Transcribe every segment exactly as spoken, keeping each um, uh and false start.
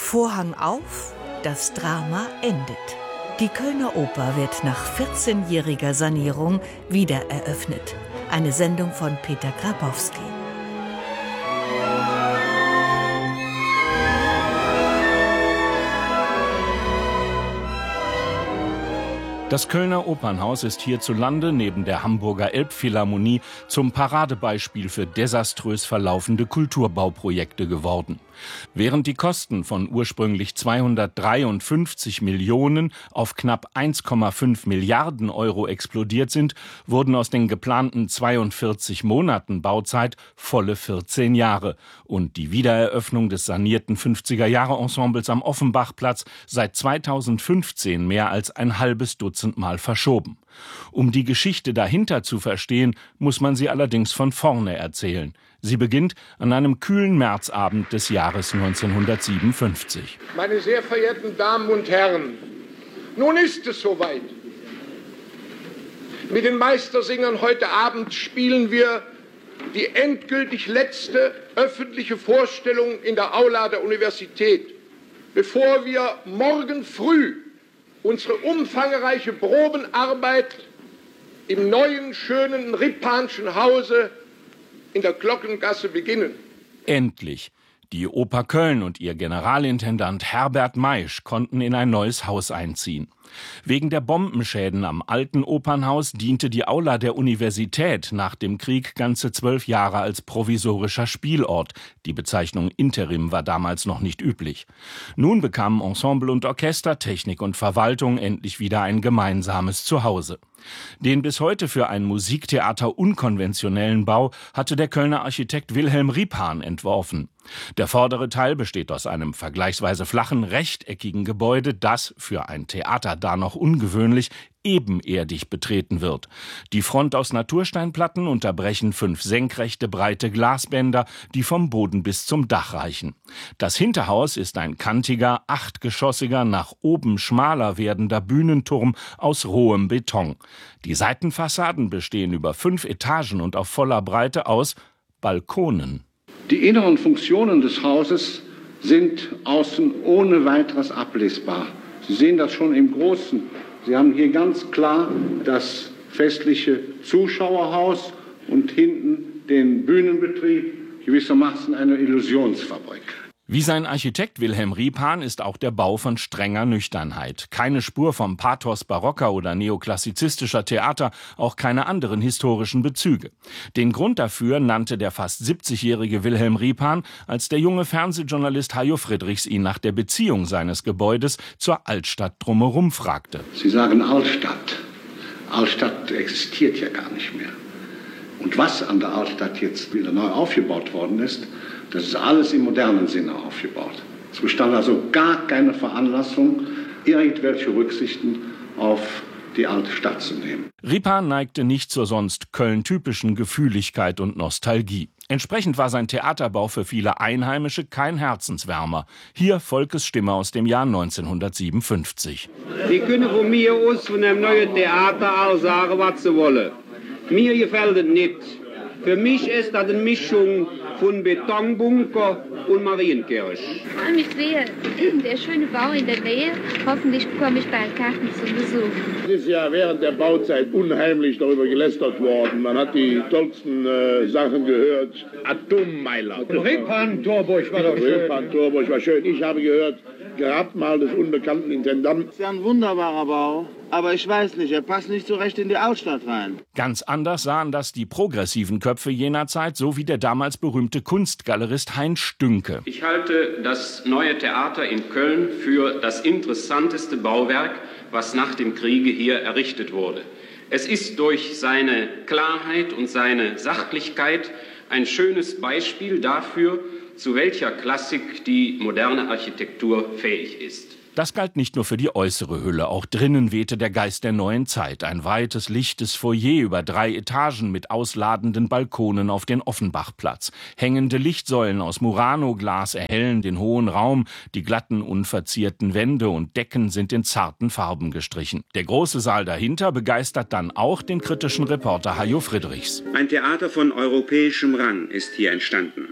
Vorhang auf, das Drama endet. Die Kölner Oper wird nach vierzehnjähriger Sanierung wieder eröffnet. Eine Sendung von Peter Grabowski. Das Kölner Opernhaus ist hierzulande neben der Hamburger Elbphilharmonie zum Paradebeispiel für desaströs verlaufende Kulturbauprojekte geworden. Während die Kosten von ursprünglich zweihundertdreiundfünfzig Millionen auf knapp eins Komma fünf Milliarden Euro explodiert sind, wurden aus den geplanten zweiundvierzig Monaten Bauzeit volle vierzehn Jahre und die Wiedereröffnung des sanierten fünfziger-Jahre-Ensembles am Offenbachplatz seit zweitausendfünfzehn mehr als ein halbes Dutzend Mal verschoben. Um die Geschichte dahinter zu verstehen, muss man sie allerdings von vorne erzählen. Sie beginnt an einem kühlen Märzabend des Jahres neunzehnhundertsiebenundfünfzig. Meine sehr verehrten Damen und Herren, nun ist es soweit. Mit den Meistersingern heute Abend spielen wir die endgültig letzte öffentliche Vorstellung in der Aula der Universität, bevor wir morgen früh unsere umfangreiche Probenarbeit im neuen, schönen Rippanschen Hause in der Glockengasse beginnen. Endlich. Die Oper Köln und ihr Generalintendant Herbert Maisch konnten in ein neues Haus einziehen. Wegen der Bombenschäden am alten Opernhaus diente die Aula der Universität nach dem Krieg ganze zwölf Jahre als provisorischer Spielort. Die Bezeichnung Interim war damals noch nicht üblich. Nun bekamen Ensemble und Orchester, Technik und Verwaltung endlich wieder ein gemeinsames Zuhause. Den bis heute für ein Musiktheater unkonventionellen Bau hatte der Kölner Architekt Wilhelm Ripan entworfen. Der vordere Teil besteht aus einem vergleichsweise flachen, rechteckigen Gebäude, das, für ein Theater da noch ungewöhnlich, ebenerdig betreten wird. Die Front aus Natursteinplatten unterbrechen fünf senkrechte, breite Glasbänder, die vom Boden bis zum Dach reichen. Das Hinterhaus ist ein kantiger, achtgeschossiger, nach oben schmaler werdender Bühnenturm aus rohem Beton. Die Seitenfassaden bestehen über fünf Etagen und auf voller Breite aus Balkonen. Die inneren Funktionen des Hauses sind außen ohne weiteres ablesbar. Sie sehen das schon im Großen. Sie haben hier ganz klar das festliche Zuschauerhaus und hinten den Bühnenbetrieb, gewissermaßen eine Illusionsfabrik. Wie sein Architekt Wilhelm Ripan ist auch der Bau von strenger Nüchternheit. Keine Spur vom Pathos barocker oder neoklassizistischer Theater, auch keine anderen historischen Bezüge. Den Grund dafür nannte der fast siebzigjährige Wilhelm Ripan, als der junge Fernsehjournalist Hajo Friedrichs ihn nach der Beziehung seines Gebäudes zur Altstadt drumherum fragte. Sie sagen Altstadt. Altstadt existiert ja gar nicht mehr. Und was an der Altstadt jetzt wieder neu aufgebaut worden ist, das ist alles im modernen Sinne aufgebaut. Es bestand also gar keine Veranlassung, irgendwelche Rücksichten auf die alte Stadt zu nehmen. Ripan neigte nicht zur sonst Köln-typischen Gefühligkeit und Nostalgie. Entsprechend war sein Theaterbau für viele Einheimische kein Herzenswärmer. Hier Volkes Stimme aus dem Jahr neunzehnhundertsiebenundfünfzig. Sie können von mir aus von einem neuen Theater all sagen, was sie wollen. Mir gefällt es nicht. Für mich ist das eine Mischung von Betonbunker und Marienkirche. Ich sehe der schöne Bau in der Nähe. Hoffentlich bekomme ich bald Karten zum Besuch. Es ist ja während der Bauzeit unheimlich darüber gelästert worden. Man hat die tollsten äh, Sachen gehört. Atommeiler. Ripan-Torburg war doch schön. Ripan-Torburg war schön. Ich habe gehört, Grabmal des unbekannten Intendanten. Das ist ja ein wunderbarer Bau. Aber ich weiß nicht, er passt nicht so recht in die Altstadt rein. Ganz anders sahen das die progressiven Köpfe jener Zeit, so wie der damals berühmte Kunstgalerist Heinz Stünke. Ich halte das neue Theater in Köln für das interessanteste Bauwerk, was nach dem Kriege hier errichtet wurde. Es ist durch seine Klarheit und seine Sachlichkeit ein schönes Beispiel dafür, zu welcher Klassik die moderne Architektur fähig ist. Das galt nicht nur für die äußere Hülle, auch drinnen wehte der Geist der neuen Zeit. Ein weites, lichtes Foyer über drei Etagen mit ausladenden Balkonen auf den Offenbachplatz. Hängende Lichtsäulen aus Murano-Glas erhellen den hohen Raum. Die glatten, unverzierten Wände und Decken sind in zarten Farben gestrichen. Der große Saal dahinter begeistert dann auch den kritischen Reporter Hajo Friedrichs. Ein Theater von europäischem Rang ist hier entstanden.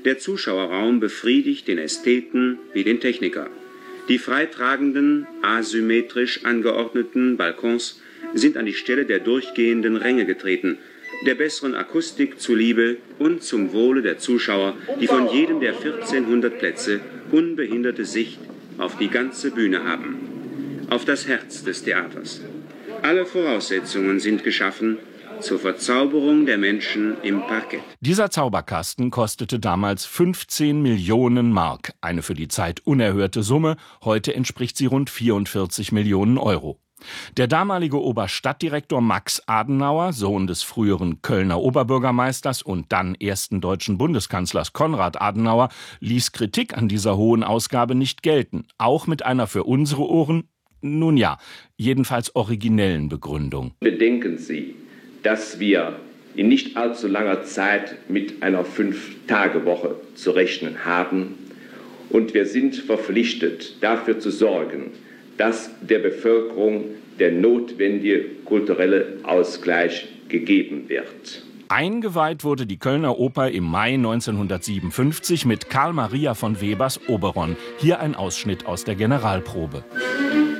Der Zuschauerraum befriedigt den Ästheten wie den Techniker. Die freitragenden, asymmetrisch angeordneten Balkons sind an die Stelle der durchgehenden Ränge getreten, der besseren Akustik zuliebe und zum Wohle der Zuschauer, die von jedem der vierzehnhundert Plätze unbehinderte Sicht auf die ganze Bühne haben, auf das Herz des Theaters. Alle Voraussetzungen sind geschaffen zur Verzauberung der Menschen im Parkett. Dieser Zauberkasten kostete damals fünfzehn Millionen Mark, eine für die Zeit unerhörte Summe. Heute entspricht sie rund vierundvierzig Millionen Euro. Der damalige Oberstadtdirektor Max Adenauer, Sohn des früheren Kölner Oberbürgermeisters und dann ersten deutschen Bundeskanzlers Konrad Adenauer, ließ Kritik an dieser hohen Ausgabe nicht gelten, auch mit einer für unsere Ohren, nun ja, jedenfalls originellen Begründung. Bedenken Sie, dass wir in nicht allzu langer Zeit mit einer Fünf-Tage-Woche zu rechnen haben und wir sind verpflichtet, dafür zu sorgen, dass der Bevölkerung der notwendige kulturelle Ausgleich gegeben wird. Eingeweiht wurde die Kölner Oper im Mai neunzehnhundertsiebenundfünfzig mit Karl Maria von Webers Oberon. Hier ein Ausschnitt aus der Generalprobe.